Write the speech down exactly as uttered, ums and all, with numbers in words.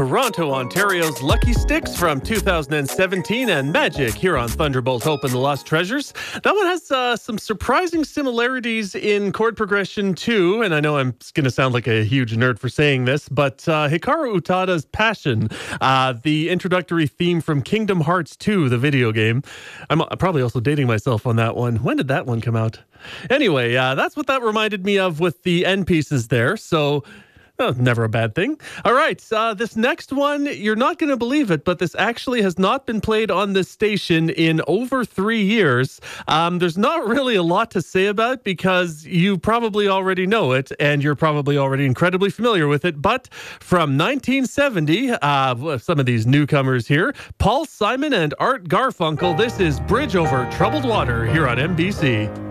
Toronto, Ontario's Lucky Sticks from two thousand seventeen and Magic here on Thunderbolt Open the Lost Treasures. That one has uh, some surprising similarities in chord progression too, and I know I'm going to sound like a huge nerd for saying this, but uh, Hikaru Utada's Passion, uh, the introductory theme from Kingdom Hearts two, the video game. I'm probably also dating myself on that one. When did that one come out? Anyway, uh, that's what that reminded me of with the end pieces there, so... Oh, never a bad thing. All right, uh, this next one, you're not going to believe it, but this actually has not been played on this station in over three years. Um, there's not really a lot to say about because you probably already know it, and you're probably already incredibly familiar with it. But from nineteen seventy, uh, some of these newcomers here, Paul Simon and Art Garfunkel, this is Bridge Over Troubled Water here on M B C.